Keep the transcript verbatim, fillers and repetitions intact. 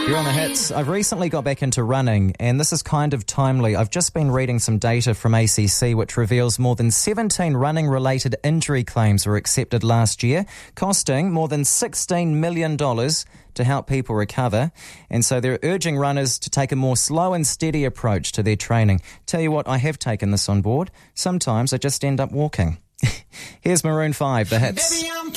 You're on the hits. I've recently got back into running, and this is kind of timely. I've just been reading some data from A C C which reveals more than seventeen running-related injury claims were accepted last year, costing more than sixteen million dollars to help people recover. And so they're urging runners to take a more slow and steady approach to their training. Tell you what, I have taken this on board. Sometimes I just end up walking. Here's Maroon five, the hits. Baby, I'm